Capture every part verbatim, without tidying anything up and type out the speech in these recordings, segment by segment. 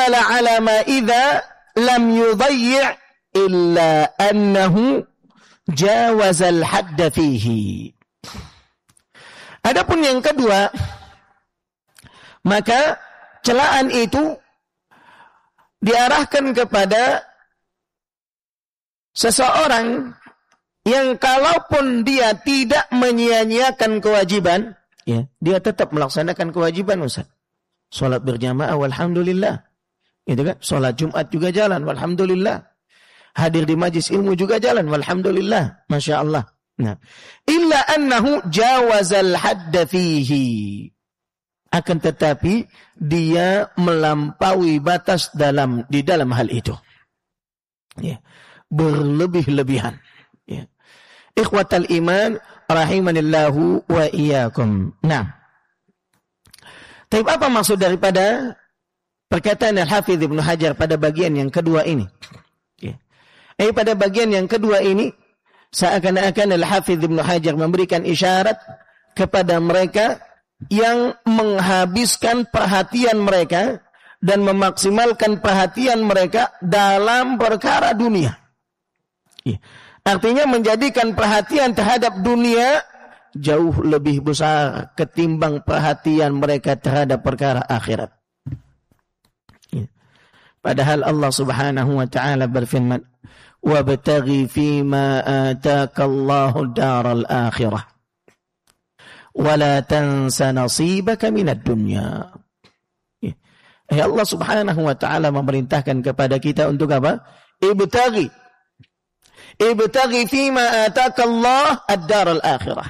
hamala ala ma idza lam yudayyi' illa annahu jawazal hadda fihi. Adapun yang kedua, maka celaan itu diarahkan kepada seseorang yang kalaupun dia tidak menyia-nyiakan kewajiban, ya, dia tetap melaksanakan kewajiban, Ustaz. Salat berjamaah, walhamdulillah. Itu kan? Salat Jumat juga jalan, walhamdulillah. Hadir di majlis ilmu juga jalan, walhamdulillah. Masya Allah. Nah, illa annahu jawazal hadda fihi. Akan tetapi dia melampaui batas dalam di dalam hal itu. Ya. Berlebih-lebihan. Ya. Ikhwatal iman rahimanillahu wa iyyakum. Nah. Tapi apa maksud daripada perkataan Al-Hafidz Ibnu Hajar pada bagian yang kedua ini? Ya. Eh pada bagian yang kedua ini seakan-akan Al-Hafidz Ibnu Hajar memberikan isyarat kepada mereka yang menghabiskan perhatian mereka dan memaksimalkan perhatian mereka dalam perkara dunia. Ya. Artinya menjadikan perhatian terhadap dunia jauh lebih besar ketimbang perhatian mereka terhadap perkara akhirat. Ya. Padahal Allah Subhanahu wa taala berfirman, "Wabtaghi fima ataakallahu daral akhirah wa la tansa nasibaka minad dunya." Ya. Ya Allah Subhanahu wa taala memerintahkan kepada kita untuk apa? Ibtaghi Ibtaghi fima ataakallah ad-daral akhirah.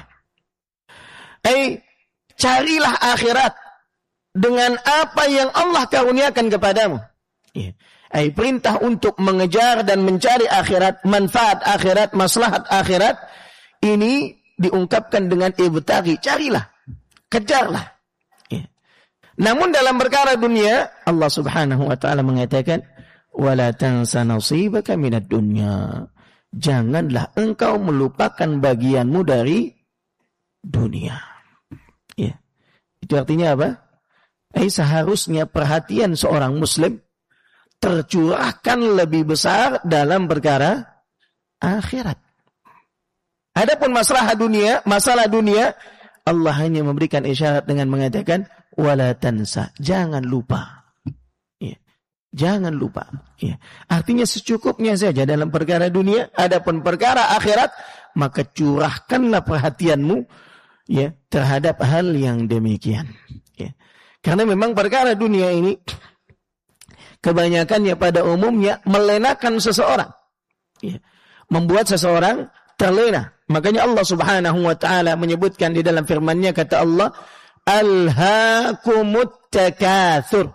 Ay, carilah akhirat dengan apa yang Allah karuniakan kepadamu. Ya. Ay, perintah untuk mengejar dan mencari akhirat, manfaat akhirat, maslahat akhirat, ini diungkapkan dengan ibtaghi, carilah, kejarlah. Ya. Namun dalam perkara dunia, Allah Subhanahu wa taala mengatakan, "Wala tansa nasibaka minad dunya." Janganlah engkau melupakan bagianmu dari dunia. Ya. Itu artinya apa? Eh, seharusnya perhatian seorang muslim tercurahkan lebih besar dalam perkara akhirat. Adapun masalah dunia, masalah dunia, Allah hanya memberikan isyarat dengan mengatakan wala tansa, jangan lupa. Ya. Jangan lupa. Ya. Artinya secukupnya saja dalam perkara dunia. Adapun perkara akhirat, maka curahkanlah perhatianmu ya terhadap hal yang demikian. Ya. Karena memang perkara dunia ini kebanyakannya pada umumnya melenakan seseorang. Ya. Membuat seseorang terlena. Makanya Allah Subhanahu wa taala menyebutkan di dalam firman-Nya, kata Allah, "Alhaakumut takatsur."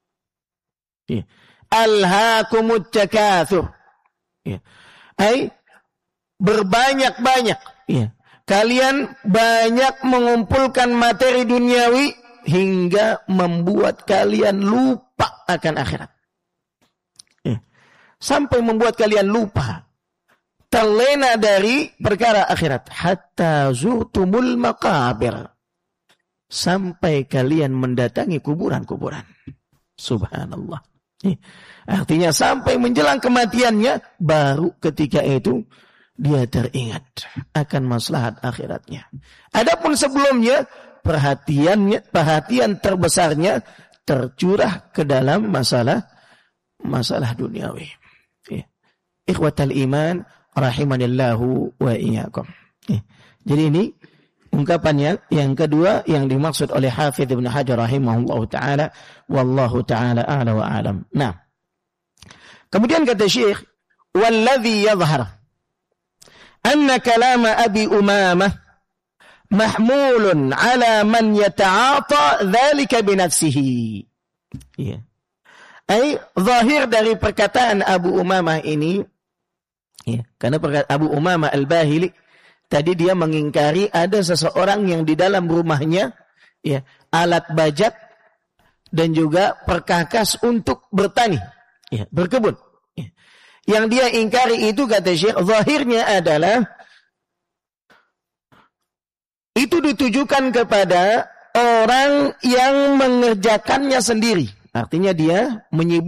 Ya. Alhaakumut takatsur. Ya. Ai berbanyak-banyak. Ya. Kalian banyak mengumpulkan materi duniawi hingga membuat kalian lupa akan akhirat. Ya. Sampai membuat kalian lupa, terlena dari perkara akhirat. Hatta zurtumul maqabir. Sampai kalian mendatangi kuburan-kuburan. Subhanallah. Artinya sampai menjelang kematiannya, baru ketika itu dia teringat akan maslahat akhiratnya. Adapun sebelumnya, perhatiannya, perhatian terbesarnya tercurah ke dalam masalah masalah duniawi. Ikhwatal iman rahimanillahu wa iyyakum. Jadi ini ungkapannya yang kedua yang dimaksud oleh Hafidz Ibnu Hajar rahimahullahu taala, wallahu taala a'la wa a'lam. Nah, kemudian kata Syekh, "Wallazi yadhhar anna kalam Abi Umamah mahmulun ala man yata'ata dzalika bi nafsihi." Ya. Ai zahir dari perkataan Abu Umamah ini, ya, karena perkataan Abu Umamah Al-Bahili tadi dia mengingkari ada seseorang yang di dalam rumahnya ya alat bajak dan juga perkakas untuk bertani, ya, berkebun. Ya. Yang dia ingkari itu, kata Syekh, zahirnya adalah itu ditujukan kepada orang yang mengerjakannya sendiri. Artinya dia menyibukkan